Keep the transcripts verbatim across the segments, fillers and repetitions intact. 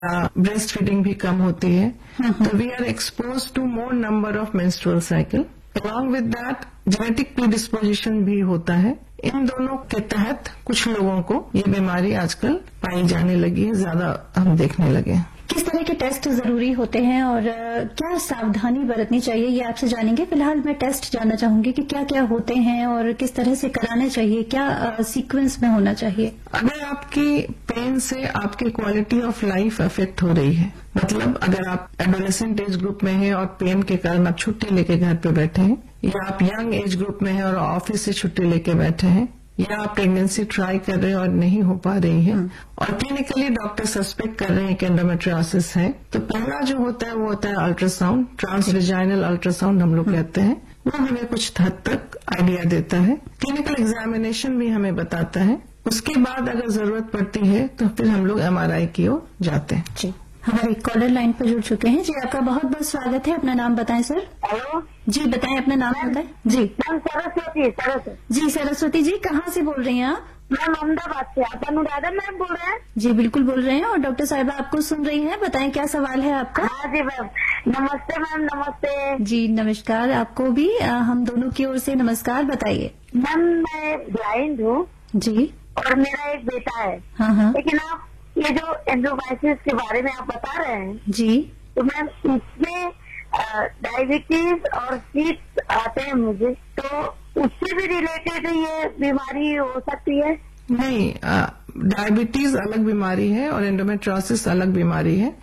Breast feeding भी कम होती है, तो we are expose to more number of menstrual cycle. Along with that genetic predisposition भी होता है। इन दोनों के तहत कुछ लोगों को ये बीमारी आजकल पाई जाने लगी है, ज्यादा हम देखने लगे हैं। किस तरह के टेस्ट जरूरी होते हैं और क्या सावधानी बरतनी चाहिए, ये आपसे जानेंगे। फिलहाल मैं टेस्ट जानना चाहूंगी कि क्या क्या होते हैं और किस तरह से कराने चाहिए, क्या सीक्वेंस में होना चाहिए। अगर आपकी पेन से आपकी क्वालिटी ऑफ लाइफ अफेक्ट हो रही है, मतलब अगर आप एडोलेसेंट एज ग्रुप में हैं और पेन के कारण आप छुट्टी लेके घर पे बैठे हैं, या आप यंग एज ग्रुप में हैं और ऑफिस से छुट्टी लेके बैठे हैं, या आप प्रेगनेंसी ट्राई कर रहे हैं और नहीं हो पा रही है और क्लिनिकली डॉक्टर सस्पेक्ट कर रहे हैं कि एंडोमेट्रियोसिस है, तो पहला जो होता है वो होता है अल्ट्रासाउंड। ट्रांसवेजाइनल अल्ट्रासाउंड हम लोग कहते हैं। वो हमें कुछ हद तक आइडिया देता है। क्लिनिकल एग्जामिनेशन भी हमें बताता है। उसके बाद अगर जरूरत पड़ती है तो फिर हम लोग एमआरआई की ओर जाते हैं। जी, हमारे कॉलर लाइन पर जुड़ चुके हैं। जी, आपका बहुत बहुत स्वागत है। अपना नाम बताएं सर। हेलो जी, बताएं अपना नाम बताएं। जी मैम, सरस्वती सरस्वती जी सरस्वती जी, कहाँ से बोल रही हैं आप? मैम अहमदाबाद से। आप अनुराधा मैम बोल रहे हैं? जी बिल्कुल बोल रहे हैं और डॉक्टर साहिबा आपको सुन रही हैं। बताएं क्या सवाल है आपका। हाँ जी मैम, नमस्ते मैम। नमस्ते जी नमस्कार, आपको भी आ, हम दोनों की ओर से नमस्कार। बताइए मैम। मैं ब्लाइंड हूँ जी, और मेरा एक बेटा है। हाँ हाँ लेकिन आप ये जो एंडोमेट्रियोसिस के बारे में आप बता रहे हैं, जी, तो मैम इसमें डायबिटीज और सीट्स आते हैं मुझे, तो उससे भी रिलेटेड ये बीमारी हो सकती है? नहीं, डायबिटीज अलग बीमारी है और एंडोमेट्रियोसिस अलग बीमारी है।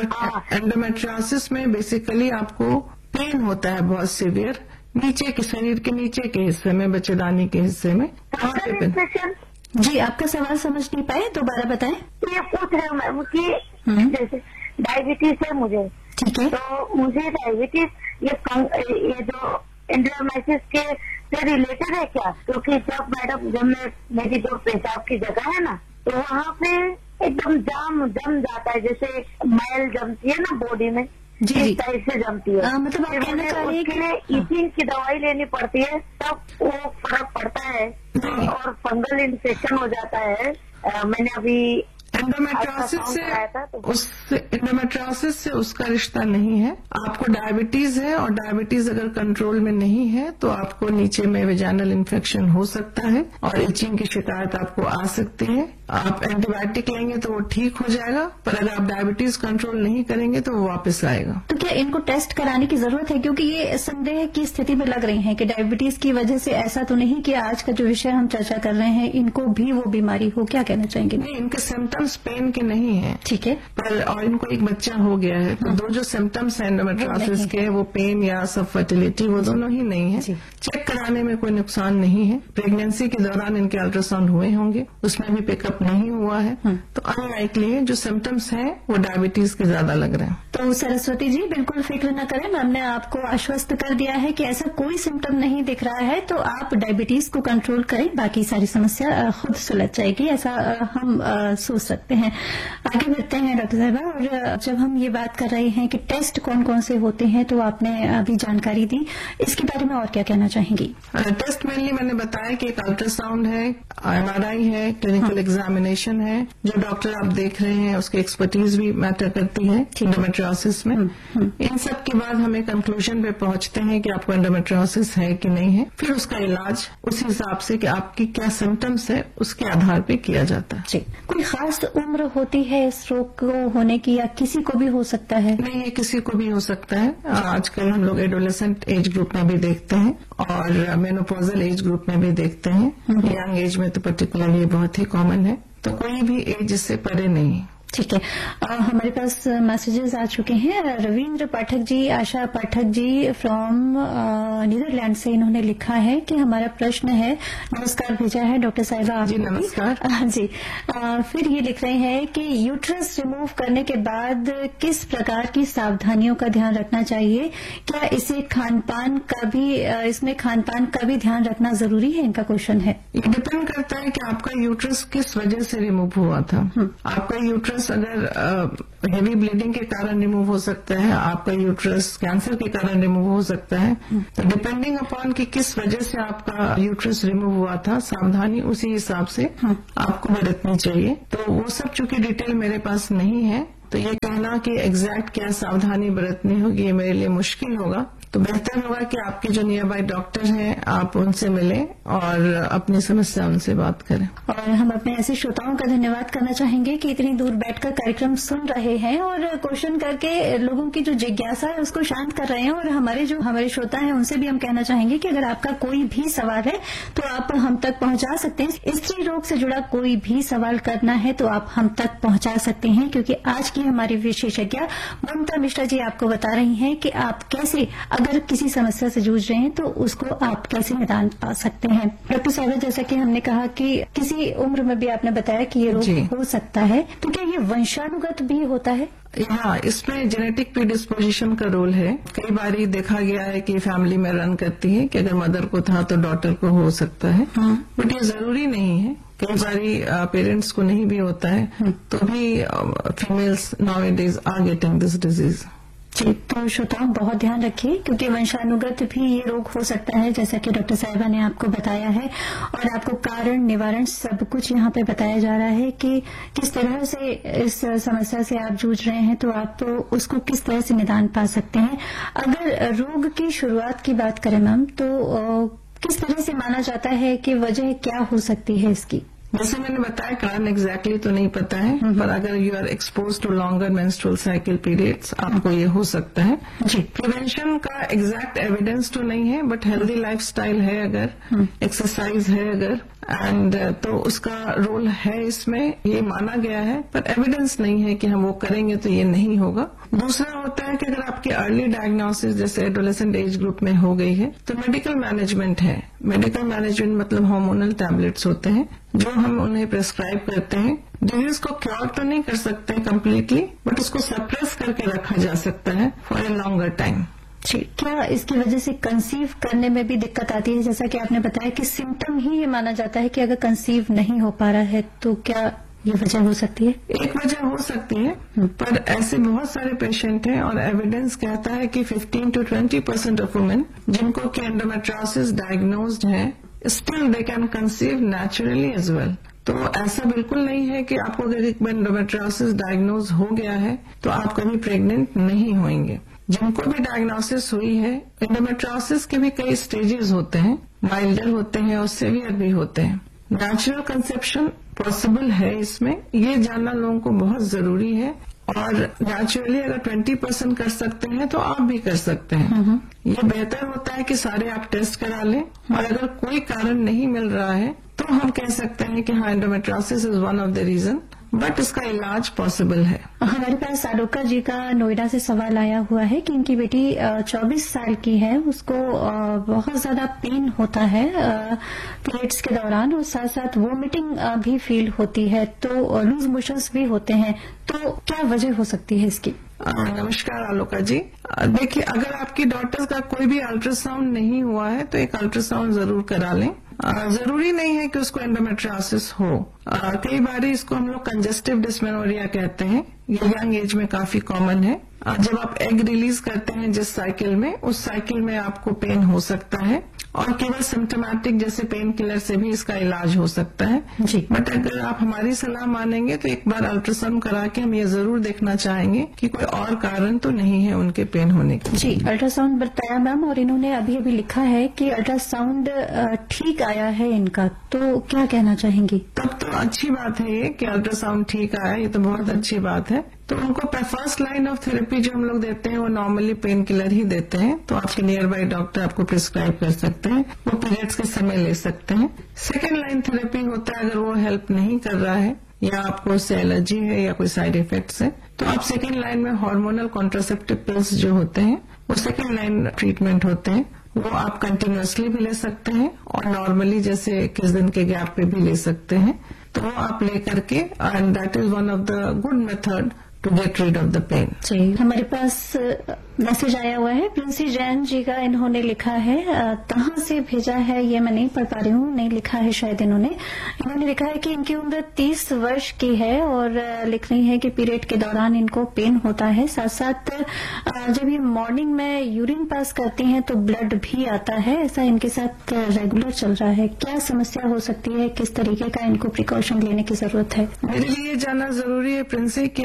एंडोमेट्रियोसिस में बेसिकली आपको पेन होता है बहुत सीवियर, नीचे के शरीर के नीचे के हिस्से में, बच्चेदानी के हिस्से में। कहाँ पे पेन? जी, आपका सवाल समझ नहीं पाए, दोबारा बताएं। ये पूछ रहे हूँ मैम कि जैसे डायबिटीज है मुझे, ठीक है, तो मुझे डायबिटीज ये ये जो एंडोमेट्रियोसिस के से रिलेटेड है क्या? क्योंकि जब मैडम जब मैं मेरी जो पेशाब की जगह है ना, तो वहाँ पे एकदम जाम जम जाता है, जैसे मैल जमती है ना बॉडी में, जी इस टाइप से जमती है। आ, मतलब आप कहना चाह रही हैं उसके लिए ईचिंग की दवाई लेनी पड़ती है, तब वो फर्क पड़ता है और फंगल इन्फेक्शन हो जाता है। आ, मैंने अभी एंडोमेट्रियोसिस से उस एंडोमेट्रियोसिस से उसका रिश्ता नहीं है। आपको डायबिटीज है और डायबिटीज अगर कंट्रोल में नहीं है तो आपको नीचे में वेजाइनल इन्फेक्शन हो सकता है और इचिंग की शिकायत आपको आ सकती है। आप एंटीबायोटिक लेंगे तो वो ठीक हो जाएगा, पर अगर आप डायबिटीज कंट्रोल नहीं करेंगे तो वो वापस आएगा। तो क्या इनको टेस्ट कराने की जरूरत है? क्योंकि ये संदेह की स्थिति में लग रही हैं कि डायबिटीज की वजह से ऐसा तो नहीं कि आज का जो विषय हम चर्चा कर रहे हैं इनको भी वो बीमारी हो, क्या कहना चाहेंगे? नहीं, इनके सिम्टम्स पेन के नहीं है, ठीक है, पर और इनको एक बच्चा हो गया है, तो दो जो सिम्टम्स है एंडोमेट्रियोसिस के, वो पेन या सब फर्टिलिटी, वो दोनों ही नहीं है। चेक कराने में कोई नुकसान नहीं है। प्रेगनेंसी के दौरान इनके अल्ट्रासाउंड हुए होंगे, उसमें भी पिकअप नहीं हुआ है, तो अनलाइकली है। जो सिम्टम्स हैं वो डायबिटीज के ज्यादा लग रहे हैं। तो सरस्वती जी बिल्कुल फिक्र न करें, हमने आपको आश्वस्त कर दिया है कि ऐसा कोई सिम्टम नहीं दिख रहा है, तो आप डायबिटीज को कंट्रोल करें, बाकी सारी समस्या खुद सुलझ जाएगी, ऐसा हम सोच सकते हैं। आगे बढ़ते हैं डॉक्टर साहिबा, और जब हम ये बात कर रहे हैं कि टेस्ट कौन कौन से होते हैं, तो आपने अभी जानकारी दी, इसके बारे में और क्या कहना चाहेंगी? टेस्ट मेनली मैंने बताया कि एक अल्ट्रासाउंड है, एमआरआई है, क्लिनिकल एग्जामिनेशन है। जो डॉक्टर आप देख रहे हैं उसकी एक्सपर्टीज भी मैटर करती है एंडोमेट्रियोसिस में। इन सब के बाद हम एक कंक्लूजन पे पहुंचते हैं कि आपको एंडोमेट्रियोसिस है कि नहीं है, फिर उसका इलाज उस हिसाब से कि आपकी क्या सिम्टम्स है उसके आधार पे किया जाता है। जी, कोई खास उम्र होती है इस रोग को होने की या किसी को भी हो सकता है? नहीं, ये किसी को भी हो सकता है। आजकल हम लोग एडोलेसेंट एज ग्रुप में भी देखते हैं और मेनोपॉजल एज ग्रुप में भी देखते हैं। यंग एज में तो पर्टिकुलरली बहुत ही कॉमन है, तो कोई भी एज इससे परे नहीं है। ठीक है, आ, हमारे पास मैसेजेस आ चुके हैं। रविंद्र पाठक जी, आशा पाठक जी फ्रॉम नीदरलैंड से, इन्होंने लिखा है कि हमारा प्रश्न है, नमस्कार भेजा है डॉक्टर साहिबा जी, नमस्कार। आ, जी आ, फिर ये लिख रहे हैं कि यूट्रस रिमूव करने के बाद किस प्रकार की सावधानियों का ध्यान रखना चाहिए? क्या इसे खान पान का भी इसमें खान पान का भी ध्यान रखना जरूरी है? इनका क्वेश्चन है। ये डिपेंड करता है कि आपका यूट्रस किस वजह से रिमूव हुआ था। आपका यूट्रस अगर हेवी ब्लीडिंग के कारण रिमूव हो सकता है, आपका यूट्रस कैंसर के कारण रिमूव हो सकता है, तो डिपेंडिंग अपॉन कि किस वजह से आपका यूट्रस रिमूव हुआ था, सावधानी उसी हिसाब से आपको बरतनी चाहिए। तो वो सब चूंकि डिटेल मेरे पास नहीं है, तो ये कहना कि एग्जैक्ट क्या सावधानी बरतनी होगी ये मेरे लिए मुश्किल होगा। तो बेहतर होगा कि आपके जो नियर बाय डॉक्टर हैं आप उनसे मिलें और अपनी समस्या उनसे बात करें। और हम अपने ऐसे श्रोताओं का धन्यवाद करना चाहेंगे कि इतनी दूर बैठकर कार्यक्रम सुन रहे हैं और क्वेश्चन करके लोगों की जो जिज्ञासा है उसको शांत कर रहे हैं। और हमारे जो हमारे श्रोता हैं उनसे भी हम कहना चाहेंगे कि अगर आपका कोई भी सवाल है तो आप हम तक पहुंचा सकते हैं। स्त्री रोग से जुड़ा कोई भी सवाल करना है तो आप हम तक पहुंचा सकते हैं, क्योंकि आज की हमारी विशेषज्ञ ममता मिश्रा जी आपको बता रही हैं कि आप कैसे अगर किसी समस्या से जूझ रहे हैं तो उसको आप कैसे निदान पा सकते हैं। डॉक्टर साहिबा, जैसा कि हमने कहा कि किसी उम्र में भी आपने बताया कि ये रोग हो सकता है, तो क्या ये वंशानुगत भी होता है? हाँ, इसमें जेनेटिक प्रीडिस्पोजिशन का रोल है। कई बार देखा गया है कि फैमिली में रन करती है कि अगर मदर को था तो डॉटर को हो सकता है, बट ये जरूरी नहीं है। कई बारी पेरेंट्स को नहीं भी होता है, तो भी females nowadays are getting this disease. जी, तो श्रोताओं बहुत ध्यान रखिए, क्योंकि वंशानुगत भी ये रोग हो सकता है, जैसा कि डॉक्टर साहिबा ने आपको बताया है। और आपको कारण निवारण सब कुछ यहाँ पे बताया जा रहा है कि किस तरह से इस समस्या से आप जूझ रहे हैं तो आप तो उसको किस तरह से निदान पा सकते हैं। अगर रोग की शुरुआत की बात करें मैम, तो किस तरह से माना जाता है कि वजह क्या हो सकती है इसकी? जैसे मैंने बताया, कारण एग्जैक्टली तो नहीं पता है, पर अगर you are expose to longer menstrual cycle periods आपको ये हो सकता है। जी, प्रिवेंशन का एग्जैक्ट एविडेंस तो नहीं है, बट हेल्दी लाइफस्टाइल है अगर, एक्सरसाइज है अगर, एंड तो उसका रोल है इसमें, ये माना गया है, पर एविडेंस नहीं है कि हम वो करेंगे तो ये नहीं होगा। दूसरा होता है कि अगर आपकी अर्ली डायग्नोसिस जैसे एडोलेसेंट एज ग्रुप में हो गई है तो मेडिकल मैनेजमेंट है। मेडिकल मैनेजमेंट मतलब हार्मोनल टैबलेट्स होते हैं जो हम उन्हें प्रेस्क्राइब करते हैं। डिजीज को क्योर तो नहीं कर सकते कम्प्लीटली, बट उसको सप्रेस करके रखा जा सकता है फॉर ए लॉन्गर टाइम। क्या इसकी वजह से कंसीव करने में भी दिक्कत आती है? जैसा कि आपने बताया कि सिम्टम ही ये माना जाता है कि अगर कंसीव नहीं हो पा रहा है तो क्या ये वजह हो सकती है? एक वजह हो सकती है, पर ऐसे बहुत सारे पेशेंट हैं और एविडेंस कहता है कि fifteen to twenty percent of women जिनको कि एंडोमेट्रियोसिस डायग्नोज्ड है, still they can conceive naturally as well. तो ऐसा बिल्कुल नहीं है कि आपको अगर एक एंडोमेट्रियोसिस डायग्नोज हो गया है तो आप कभी प्रेग्नेंट नहीं होंगे। जिनको भी डायग्नोसिस हुई है, एंडोमेट्रियोसिस के भी कई स्टेजेस होते हैं, माइल्डर होते हैं और सीवियर भी होते हैं। नेचुरल कंसेप्शन पॉसिबल है इसमें, ये जानना लोगों को बहुत जरूरी है। और नेचुरली अगर ट्वेंटी परसेंट कर सकते हैं तो आप भी कर सकते हैं। ये बेहतर होता है कि सारे आप टेस्ट करा लें, और अगर कोई कारण नहीं मिल रहा है तो हम कह सकते हैं कि हाँ, endometriosis is one of the reason, but इसका इलाज पॉसिबल है। हमारे पास आलोका जी का नोएडा से सवाल आया हुआ है कि इनकी बेटी चौबीस साल की है, उसको बहुत ज्यादा पेन होता है पीरियड्स के दौरान और साथ साथ वोमिटिंग भी फील होती है, तो लूज मोशंस भी होते हैं, तो क्या वजह हो सकती है इसकी? नमस्कार आलोका जी। देखिए, अगर आपकी डॉटर का कोई भी अल्ट्रासाउंड नहीं हुआ है तो एक अल्ट्रासाउंड जरूर करा लें। जरूरी नहीं है कि उसको एंडोमेट्रियोसिस हो। कई बार इसको हम लोग कंजेस्टिव डिस्मेनोरिया कहते हैं, ये यंग एज में काफी कॉमन है। जब आप एग रिलीज करते हैं जिस साइकिल में, उस साइकिल में आपको पेन हो सकता है, और केवल सिम्टोमेटिक जैसे पेन किलर से भी इसका इलाज हो सकता है जी। बट अगर आप हमारी सलाह मानेंगे तो एक बार अल्ट्रासाउंड करा के हम ये जरूर देखना चाहेंगे कि कोई और कारण तो नहीं है उनके पेन होने का। जी, अल्ट्रासाउंड बताया मैम, और इन्होंने अभी अभी लिखा है कि अल्ट्रासाउंड ठीक आया है इनका, तो क्या कहना चाहेंगी? तब तो अच्छी बात है ये कि अल्ट्रासाउंड ठीक आया, ये तो बहुत अच्छी बात है। तो उनको फर्स्ट लाइन ऑफ थेरेपी जो हम लोग देते हैं वो नॉर्मली पेन किलर ही देते हैं, तो आपके नियर बाय डॉक्टर आपको प्रिस्क्राइब कर सकते हैं, वो पीरियड्स के समय ले सकते हैं। सेकेंड लाइन थेरेपी होता है, अगर वो हेल्प नहीं कर रहा है या आपको उससे एलर्जी है या कोई साइड इफेक्ट्स है, तो आप सेकेंड लाइन में हार्मोनल कॉन्ट्रासेप्टिव पिल्स जो होते हैं वो सेकेंड लाइन ट्रीटमेंट होते हैं, वो आप कंटिन्यूअसली भी ले सकते हैं और नॉर्मली जैसे इक्कीस दिन के गैप पे भी ले सकते हैं। तो वो आप ले करके, and that is one of the good method to get rid of the pen. जी, हमारे पास मैसेज आया हुआ है प्रिंसी जैन जी का, इन्होंने लिखा है, कहाँ से भेजा है ये मैं नहीं पढ़ पा रही हूँ, नहीं लिखा है शायद इन्होंने। इन्होंने लिखा है कि इनकी उम्र तीस वर्ष की है और लिख रही है कि पीरियड के दौरान इनको पेन होता है, साथ साथ जब ये मॉर्निंग में यूरिन पास करती हैं तो ब्लड भी आता है, ऐसा इनके साथ रेगुलर चल रहा है। क्या समस्या हो सकती है, किस तरीके का इनको प्रिकॉशन लेने की जरूरत है? मेरे लिए जानना जरूरी है प्रिंसी कि आप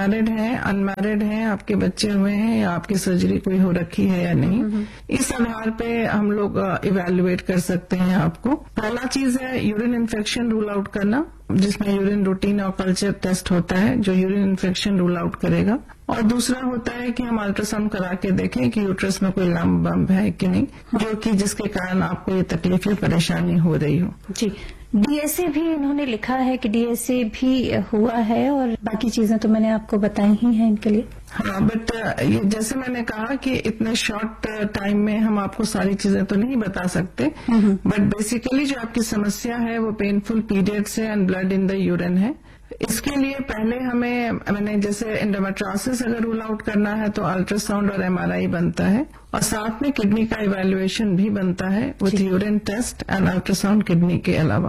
मैरिड हैं, अनमैरिड हैं, आपके बच्चे हुए हैं या आपकी सर्जरी कोई हो रखी है या नहीं, इस आधार पे हम लोग इवेल्युएट कर सकते हैं आपको। पहला चीज है यूरिन इन्फेक्शन रूल आउट करना, जिसमें यूरिन रूटीन और कल्चर टेस्ट होता है जो यूरिन इन्फेक्शन रूल आउट करेगा। और दूसरा होता है कि हम अल्ट्रासाउंड करा के देखें कि यूट्रस में कोई लंप बम्प है कि नहीं, जो कि जिसके कारण आपको ये तकलीफ या परेशानी हो रही हो। जी, डीएसए भी इन्होंने लिखा है कि डीएसए भी हुआ है, और बाकी चीजें तो मैंने आपको बताई ही हैं इनके लिए। हाँ, बट ये जैसे मैंने कहा कि इतने शॉर्ट टाइम में हम आपको सारी चीजें तो नहीं बता सकते, बट बेसिकली जो आपकी समस्या है वो पेनफुल पीरियड्स है and blood in the urine है। इसके लिए पहले हमें मैंने जैसे एंडोमेट्रियोसिस अगर रूल आउट करना है तो अल्ट्रासाउंड और एमआरआई बनता है, और साथ में किडनी का इवैल्यूएशन भी बनता है with urine test and ultrasound kidney के अलावा।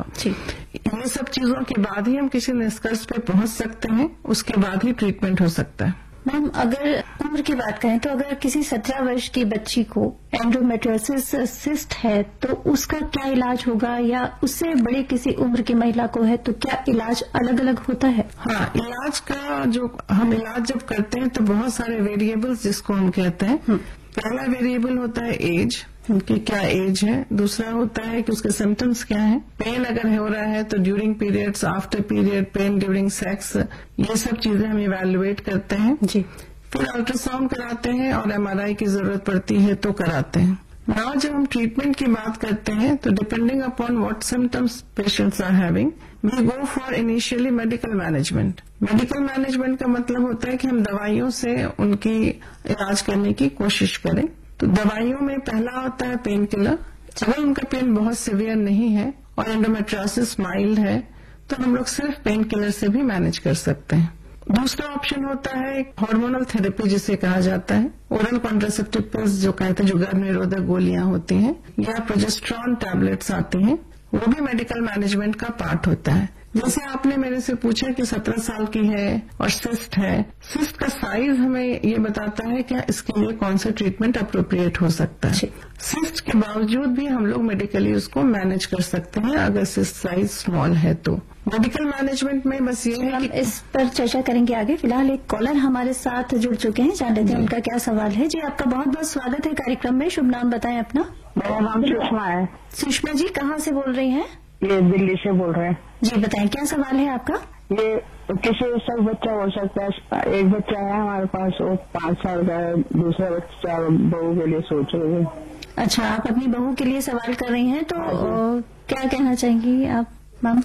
ये सब चीजों के बाद ही हम किसी निष्कर्ष पे पहुंच सकते हैं, उसके बाद ही ट्रीटमेंट हो सकता है। मैम, अगर उम्र की बात करें तो अगर किसी सत्रह वर्ष की बच्ची को एंडोमेट्रियोसिस सिस्ट है तो उसका क्या इलाज होगा, या उससे बड़ी किसी उम्र की महिला को है तो क्या इलाज अलग अलग होता है? हाँ, इलाज का जो हम इलाज जब करते हैं तो बहुत सारे वेरिएबल्स जिसको हम कहते हैं, पहला वेरिएबल होता है एज, कि क्या एज है। दूसरा होता है कि उसके सिम्टम्स क्या हैं। पेन अगर हो रहा है तो during periods, after period, pen during sex, ये सब चीजें हम इवेल्युएट करते हैं। जी, फिर अल्ट्रासाउंड कराते हैं और एमआरआई की जरूरत पड़ती है तो कराते हैं। नाउ जब हम ट्रीटमेंट की बात करते हैं तो depending upon what symptoms patients are having, we go for initially medical management. Medical management का मतलब होता है कि हम दवाइयों से उनकी इलाज करने की कोशिश करें। तो दवाइयों में पहला होता है पेन किलर। अगर उनका पेन बहुत सीवियर नहीं है और एंडोमेट्रियोसिस माइल्ड है तो हम लोग सिर्फ पेन किलर से भी मैनेज कर सकते हैं। दूसरा ऑप्शन होता है हार्मोनल थेरेपी जिसे कहा जाता है, ओरल कॉन्ट्रासेप्टिव पिल्स जो कहते हैं, जो गर्भ निरोधक गोलियां होती हैं, या प्रोजेस्टेरॉन टैबलेट्स आती हैं, वो भी मेडिकल मैनेजमेंट का पार्ट होता है। जैसे आपने मेरे से पूछा कि सत्रह साल की है और सिस्ट है, सिस्ट का साइज हमें ये बताता है क्या इसके लिए कौन सा ट्रीटमेंट अप्रोप्रिएट हो सकता है। सिस्ट के बावजूद भी हम लोग मेडिकली उसको मैनेज कर सकते हैं अगर सिस्ट साइज स्मॉल है तो। मेडिकल मैनेजमेंट में बस ये है कि इस पर चर्चा करेंगे आगे। फिलहाल एक कॉलर हमारे साथ जुड़ चुके हैं, जान लेते हैं उनका क्या सवाल है। जी, आपका बहुत बहुत स्वागत है कार्यक्रम में। शुभ नाम बताएं अपना। मेरा नाम सुषमा है। सुषमा जी, कहाँ से बोल रही हैं? ये दिल्ली से बोल रहे हैं। जी, बताएं क्या सवाल है आपका। ये किसी सब बच्चा हो सकता है। एक बच्चा है हमारे पास, वो पाँच साल का है, दूसरा बच्चा बहू के लिए सोच रहे हैं। अच्छा, आप अपनी बहू के लिए सवाल कर रही हैं, तो आ, क्या कहना चाहेंगी आप मैम?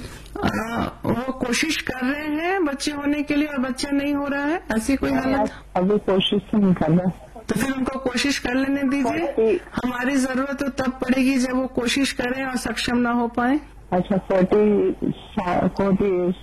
वो कोशिश कर रहे हैं बच्चे होने के लिए और बच्चा नहीं हो रहा है, ऐसी कोई हालत? अभी कोशिश तो नहीं कर रहा। तो फिर उनको कोशिश कर लेने दीजिए। हमारी जरूरत तो तब पड़ेगी जब वो कोशिश करें और सक्षम ना हो पाए। अच्छा, फोर्टी फोर्टी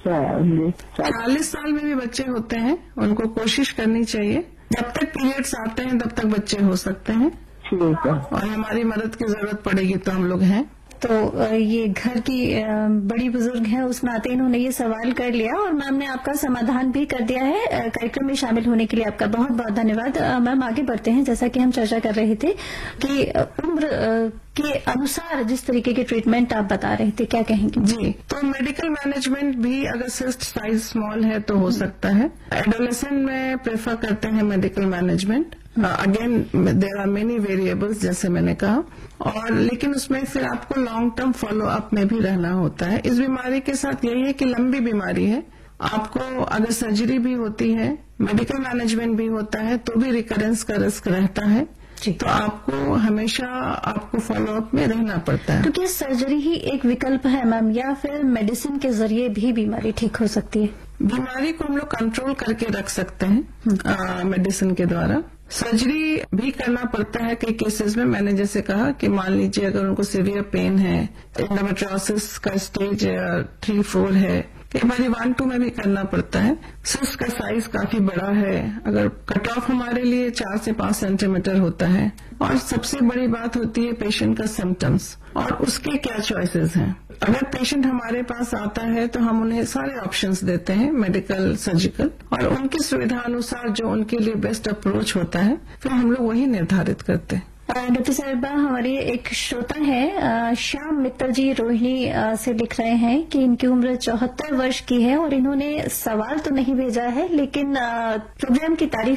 चालीस साल में भी बच्चे होते हैं, उनको कोशिश करनी चाहिए। जब तक पीरियड्स आते हैं तब तक बच्चे हो सकते हैं। ठीक है, और हमारी मदद की जरूरत पड़ेगी तो हम लोग हैं। तो ये घर की बड़ी बुजुर्ग है, उस नाते इन्होंने ये सवाल कर लिया और मैम ने आपका समाधान भी कर दिया है। कार्यक्रम में शामिल होने के लिए आपका बहुत बहुत धन्यवाद। मैम, आगे बढ़ते हैं। जैसा कि हम चर्चा कर रहे थे कि उम्र के अनुसार जिस तरीके के ट्रीटमेंट आप बता रहे थे, क्या कहेंगे? जी, तो मेडिकल मैनेजमेंट भी अगर सिस्ट साइज स्मॉल है तो हो सकता है। एडोलेसेंट में प्रेफर करते हैं medical management. Again there are many variables जैसे मैंने कहा, और लेकिन उसमें फिर आपको लॉन्ग टर्म फॉलो अप में भी रहना होता है। इस बीमारी के साथ यही है कि लंबी बीमारी है, आपको अगर सर्जरी भी होती है, मेडिकल मैनेजमेंट भी होता है, तो भी रिकरेंस का रिस्क रहता है। तो आपको हमेशा आपको फॉलो अप में रहना पड़ता है। तो क्या सर्जरी ही एक विकल्प है मैम, या फिर मेडिसिन के जरिए भी बीमारी ठीक हो सकती है? बीमारी को हम लोग कंट्रोल करके रख सकते हैं मेडिसिन के द्वारा। सर्जरी भी करना पड़ता है कई केसेस में। मैंने जैसे कहा कि मान लीजिए अगर उनको सीवियर पेन है, एंडोमेट्रियोसिस का स्टेज थ्री फोर है, कई बार वन टू में भी करना पड़ता है। सिस्ट का साइज काफी बड़ा है, अगर कट ऑफ हमारे लिए चार से पांच सेंटीमीटर होता है। और सबसे बड़ी बात होती है पेशेंट का सिम्टम्स और उसके क्या चॉइसेस हैं। अगर पेशेंट हमारे पास आता है तो हम उन्हें सारे ऑप्शंस देते हैं, मेडिकल, सर्जिकल, और उनकी सुविधा अनुसार जो उनके लिए बेस्ट अप्रोच होता है फिर हम लोग वही निर्धारित करते हैं। डॉक्टर साहिबा, हमारी एक श्रोता है श्याम मित्तल जी, रोहिणी से लिख रहे हैं कि इनकी उम्र चौहत्तर वर्ष की है और इन्होंने सवाल तो नहीं भेजा है लेकिन प्रोग्राम की तारीफ